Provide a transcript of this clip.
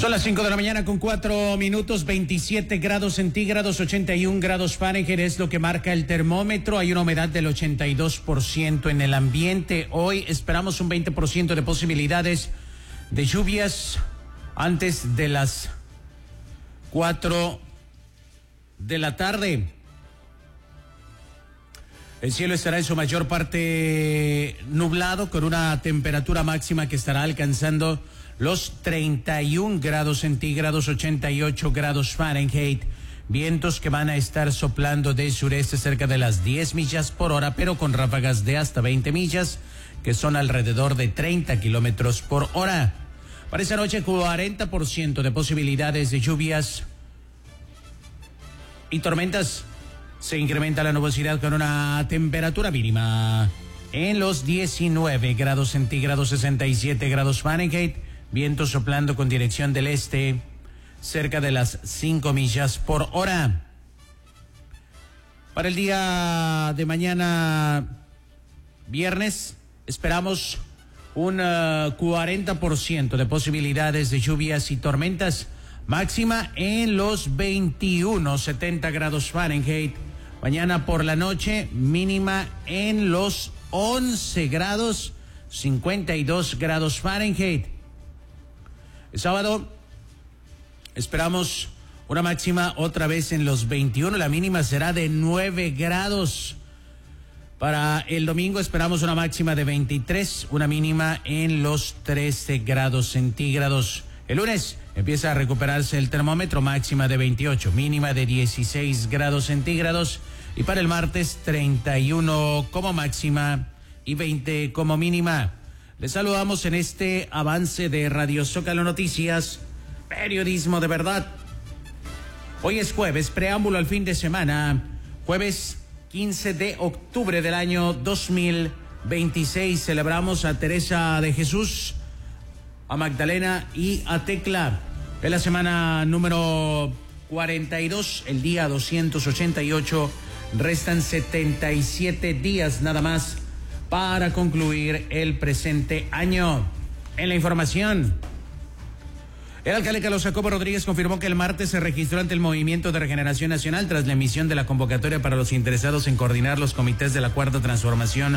Son las 5 de la mañana con 4 minutos, 27 grados centígrados, 81 grados Fahrenheit es lo que marca el termómetro. Hay una humedad del 82% en el ambiente. Hoy esperamos un 20% de posibilidades de lluvias antes de las 4 de la tarde. El cielo estará en su mayor parte nublado, con una temperatura máxima que estará alcanzando los 31 grados centígrados, 88 grados Fahrenheit. Vientos que van a estar soplando de sureste cerca de las 10 millas por hora, pero con ráfagas de hasta 20 millas, que son alrededor de 30 kilómetros por hora. Para esta noche, 40% de posibilidades de lluvias y tormentas. Se incrementa la nubosidad con una temperatura mínima en los 19 grados centígrados, 67 grados Fahrenheit. Viento soplando con dirección del este, cerca de las 5 millas por hora. Para el día de mañana, viernes, esperamos un 40% de posibilidades de lluvias y tormentas. Máxima en los 21, 70 grados Fahrenheit. Mañana por la noche, mínima en los 11 grados, 52 grados Fahrenheit. El sábado esperamos una máxima otra vez en los 21, la mínima será de 9 grados. Para el domingo esperamos una máxima de 23, una mínima en los 13 grados centígrados. El lunes empieza a recuperarse el termómetro, máxima de 28, mínima de 16 grados centígrados. Y para el martes, 31 como máxima y 20 como mínima. Les saludamos en este avance de Radio Zócalo Noticias, periodismo de verdad. Hoy es jueves, preámbulo al fin de semana, jueves 15 de octubre del año 2026. Celebramos a Teresa de Jesús, a Magdalena y a Tecla. Es la semana número 42, el día 288. Restan 77 días nada más para concluir el presente año. En la información, el alcalde Carlos Jacobo Rodríguez confirmó que el martes se registró ante el Movimiento de Regeneración Nacional tras la emisión de la convocatoria para los interesados en coordinar los comités de la Cuarta Transformación